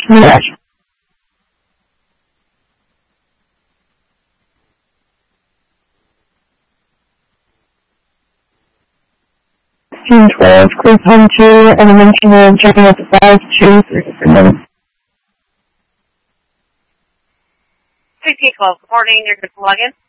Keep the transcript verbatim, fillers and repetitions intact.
Yes. June twelfth, group home two, elementary room, checking out the five, two, three, three minutes. C T twelve, good morning, you're good to log in.